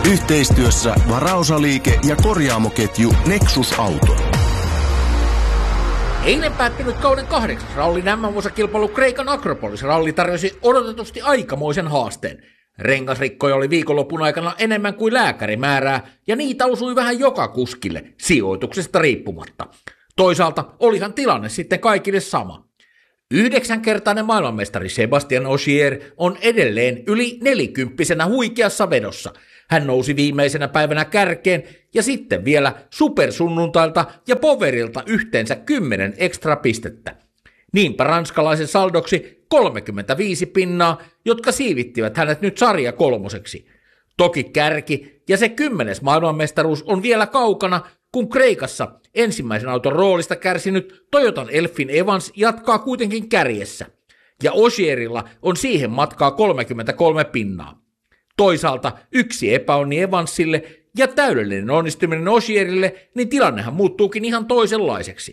Yhteistyössä varaosaliike ja korjaamoketju Nexus Auto. Eilen päättynyt kauden 8. rallin MM-musakilpailu Kreikan Akropolis-ralli tarjosi odotetusti aikamoisen haasteen. Rengasrikkoja oli viikonlopun aikana enemmän kuin lääkärimäärää, ja niitä osui vähän joka kuskille, sijoituksesta riippumatta. Toisaalta olihan tilanne sitten kaikille sama. 9-kertainen maailmanmestari Sebastian Ogier on edelleen yli 40-vuotiaana huikeassa vedossa. Hän nousi viimeisenä päivänä kärkeen ja sitten vielä supersunnuntailta ja poverilta yhteensä 10 ekstra pistettä. Niinpä ranskalaisen saldoksi 35 pinnaa, jotka siivittivät hänet nyt sarja kolmoseksi. Toki kärki ja se 10. maailmanmestaruus on vielä kaukana, kun Kreikassa ensimmäisen auton roolista kärsinyt Toyotan Elfin Evans jatkaa kuitenkin kärjessä. Ja Ogierilla on siihen matkaa 33 pinnaa. Toisaalta yksi epäonni Evansille ja täydellinen onnistuminen Ogierille, niin tilannehan muuttuukin ihan toisenlaiseksi.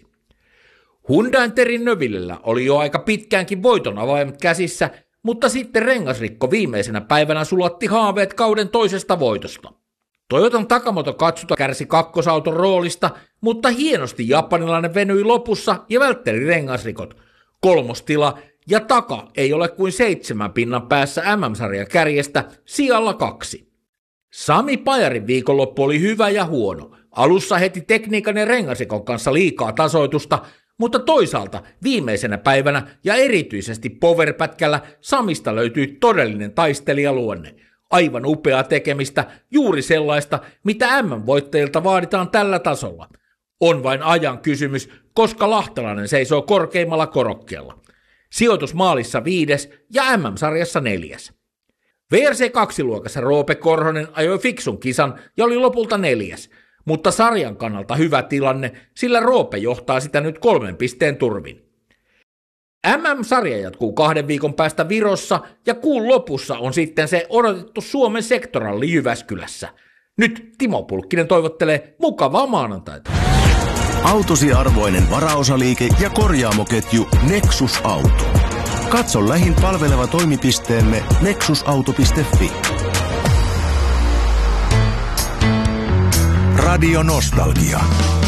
Hyundain Terry Neuvillellä oli jo aika pitkäänkin voiton avaimet käsissä, mutta sitten rengasrikko viimeisenä päivänä sulatti haaveet kauden toisesta voitosta. Toyotan Takamoto Katsuta kärsi kakkosauton roolista, mutta hienosti japanilainen venyi lopussa ja vältteli rengasrikot. Kolmostila ja Taka ei ole kuin 7 pinnan päässä MM-sarjan kärjestä sijalla 2. Sami Pajarin viikonloppu oli hyvä ja huono. Alussa heti tekniikan ja rengasrikon kanssa liikaa tasoitusta, mutta toisaalta viimeisenä päivänä ja erityisesti powerpätkällä Samista löytyi todellinen taistelijaluonne. Aivan upeaa tekemistä, juuri sellaista, mitä MM-voittajilta vaaditaan tällä tasolla. On vain ajan kysymys, koska lahtelainen seisoo korkeimmalla korokkeella. Sijoitus maalissa 5. ja MM-sarjassa 4. VRC2-luokassa Roope Korhonen ajoi fiksun kisan ja oli lopulta 4. Mutta sarjan kannalta hyvä tilanne, sillä Roope johtaa sitä nyt 3 pisteen turvin. MM-sarja jatkuu 2 viikon päästä Virossa ja kuun lopussa on sitten se odotettu Suomen sektoralli Jyväskylässä. Nyt Timo Pulkkinen toivottelee mukavaa maanantaita. Autosi arvoinen varaosaliike ja korjaamoketju Nexus Auto. Katso lähin palveleva toimipisteemme nexusauto.fi. Radio Nostalgia.